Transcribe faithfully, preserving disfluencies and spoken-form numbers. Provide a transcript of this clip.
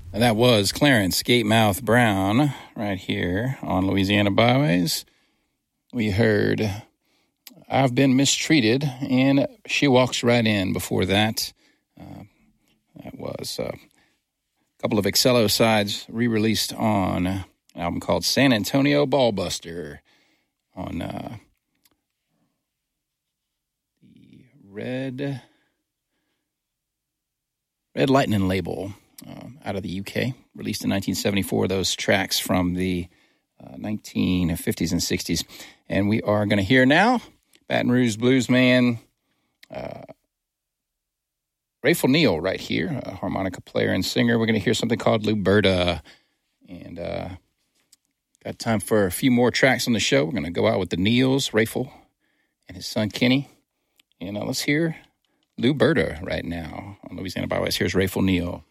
And that was Clarence Gatemouth Brown right here on Louisiana Byways. We heard I've Been Mistreated, and She Walks Right In before that. Uh, that was uh, a couple of Excello sides re-released on an album called San Antonio Ballbuster on uh, the Red, Red Lightning label. Uh, out of the U K, released in nineteen seventy-four, those tracks from the uh, nineteen fifties and sixties. And we are going to hear now Baton Rouge blues man uh, Rayful Neal right here, a harmonica player and singer. We're going to hear something called Luberta. And uh, got time for a few more tracks on the show. We're going to go out with the Neals, Rayful, and his son Kenny. And uh, let's hear Luberta right now on Louisiana Byways. Here's Rayful Neal.